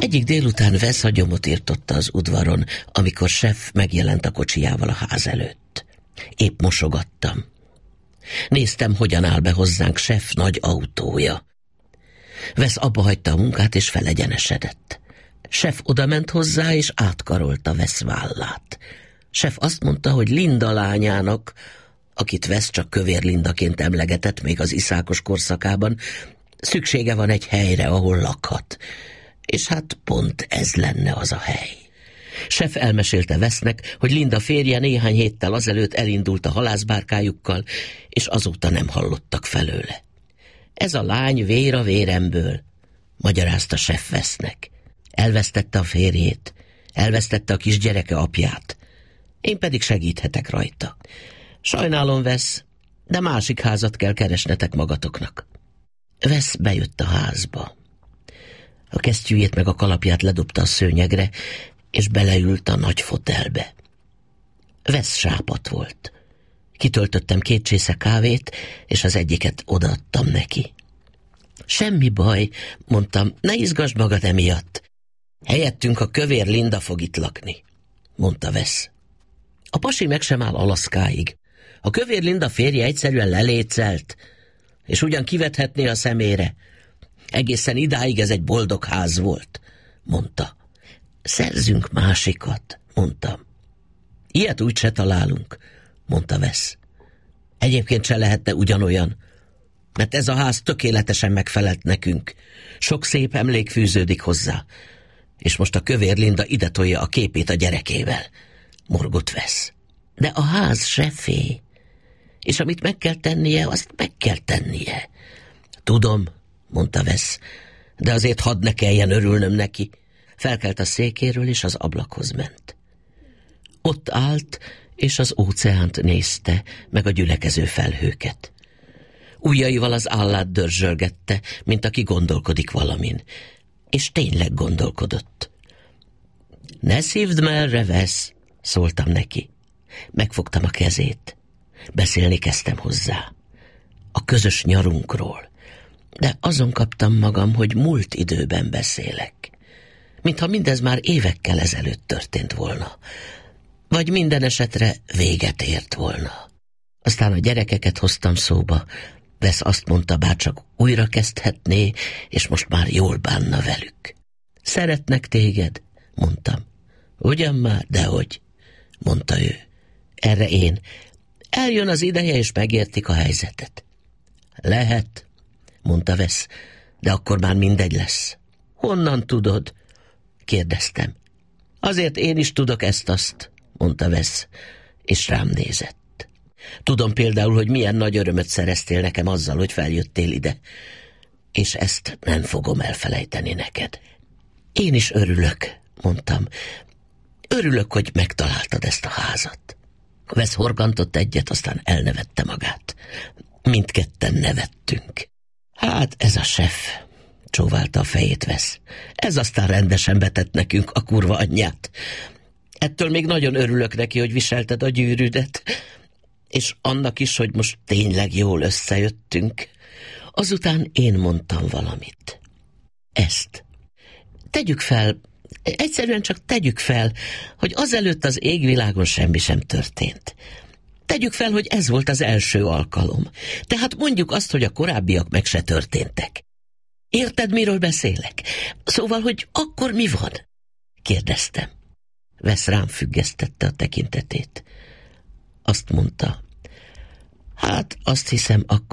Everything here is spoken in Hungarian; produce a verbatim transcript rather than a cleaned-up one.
Egyik délután Wes a gyomot irtotta az udvaron, amikor Chef megjelent a kocsijával a ház előtt. Épp mosogattam. Néztem, hogyan áll be hozzánk Chef nagy autója. Wes abba hagyta a munkát, és felegyenesedett. Chef odament hozzá, és átkarolta Wes vállát. Chef azt mondta, hogy Linda lányának, akit Wes csak Kövér Lindaként emlegetett még az iszákos korszakában, szüksége van egy helyre, ahol lakhat. És hát pont ez lenne az a hely. Chef elmesélte Wesnek, hogy Linda férje néhány héttel azelőtt elindult a halászbárkájukkal, és azóta nem hallottak felőle. Ez a lány vér a véremből, magyarázta Chef Wesnek. Elvesztette a férjét, elvesztette a kisgyereke apját. Én pedig segíthetek rajta. Sajnálom, Wes, de másik házat kell keresnetek magatoknak. Wes bejött a házba. A kesztyűjét meg a kalapját ledobta a szőnyegre, és beleült a nagy fotelbe. Wes sápadt volt. Kitöltöttem két csésze kávét, és az egyiket odaadtam neki. Semmi baj, mondtam, ne izgasd magad emiatt. Helyettünk a Kövér Linda fog itt lakni, mondta Wes. A pasi meg sem áll Alaszkáig. A Kövér Linda férje egyszerűen lelécelt, és ugyan kivethetné a szemére. Egészen idáig ez egy boldog ház volt, mondta. Szerzünk másikat, mondtam. Ilyet úgy se találunk, mondta Wes. Egyébként se lehetne ugyanolyan, mert ez a ház tökéletesen megfelelt nekünk. Sok szép emlék fűződik hozzá, és most a Kövér Linda ide tolja a képét a gyerekével, morgott Wes. De a ház Chefé, és amit meg kell tennie, azt meg kell tennie. Tudom, mondta Wes, de azért hadd ne kelljen örülnöm neki. Felkelt a székéről, és az ablakhoz ment. Ott állt, és az óceánt nézte, meg a gyülekező felhőket. Ujjaival az állát dörzsölgette, mint aki gondolkodik valamin. És tényleg gondolkodott. Ne szívd merre, Wes, szóltam neki. Megfogtam a kezét. Beszélni kezdtem hozzá. A közös nyarunkról. De azon kaptam magam, hogy múlt időben beszélek. Mintha mindez már évekkel ezelőtt történt volna. Vagy minden esetre véget ért volna. Aztán a gyerekeket hoztam szóba. Wes azt mondta, bárcsak újra kezdhetné, és most már jól bánna velük. Szeretnek téged, mondtam. Ugyan már, dehogy, mondta ő. Erre én. Eljön az ideje, és megértik a helyzetet. Lehet, mondta Wes, de akkor már mindegy lesz. Honnan tudod? Kérdeztem. Azért én is tudok ezt-azt, mondta Wes, és rám nézett. Tudom például, hogy milyen nagy örömöt szereztél nekem azzal, hogy feljöttél ide, és ezt nem fogom elfelejteni neked. Én is örülök, mondtam. Örülök, hogy megtaláltad ezt a házat. Wes horgantott egyet, aztán elnevette magát. Mindketten nevettünk. Hát ez a Chef, csóválta a fejét Wes. Ez aztán rendesen betett nekünk a kurva anyját. Ettől még nagyon örülök neki, hogy viselted a gyűrűdet, és annak is, hogy most tényleg jól összejöttünk. Azután én mondtam valamit. Ezt. Tegyük fel, egyszerűen csak tegyük fel, hogy azelőtt az égvilágon semmi sem történt. Tegyük fel, hogy ez volt az első alkalom. Tehát mondjuk azt, hogy a korábbiak meg se történtek. Érted, miről beszélek? Szóval, hogy akkor mi van? Kérdeztem. Wes rám függesztette a tekintetét. Azt mondta, hát azt hiszem, akkor